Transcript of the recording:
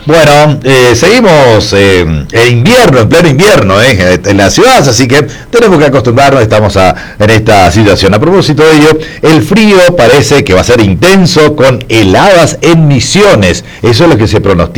Bueno, seguimos en invierno, en pleno invierno, en la ciudad, así que tenemos que acostumbrarnos, estamos en esta situación. A propósito de ello, el frío parece que va a ser intenso con heladas en Misiones, eso es lo que se pronostica.